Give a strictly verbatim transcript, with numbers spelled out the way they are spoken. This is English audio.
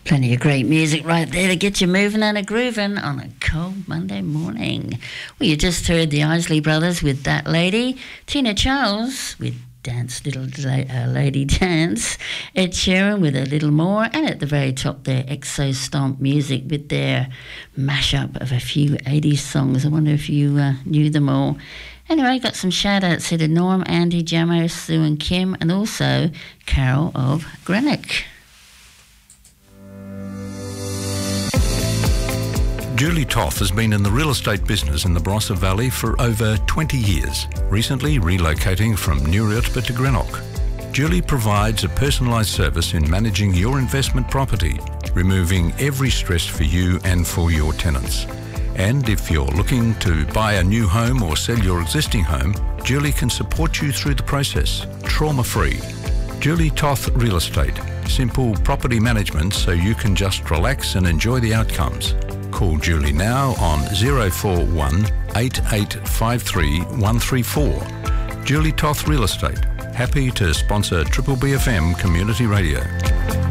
Plenty of great music right there to get you moving and a grooving on a cold Monday morning. Well, you just heard the Isley Brothers with That Lady, Tina Charles with Dance Little uh, Lady Dance, Ed Sheeran with A Little More, and at the very top there, Exo Stomp Music with their mashup of a few eighties songs. I wonder if you uh, knew them all. Anyway, got some shout-outs here to Norm, Andy, Jamo, Sue and Kim, and also Carol of Greenock. Julie Toth has been in the real estate business in the Barossa Valley for over twenty years, recently relocating from Newriutba to Greenock. Julie provides a personalised service in managing your investment property, removing every stress for you and for your tenants. And if you're looking to buy a new home or sell your existing home, Julie can support you through the process, trauma-free. Julie Toth Real Estate, simple property management so you can just relax and enjoy the outcomes. Call Julie now on zero four one, eight eight five three, one three four. Julie Toth Real Estate, happy to sponsor Triple B F M Community Radio.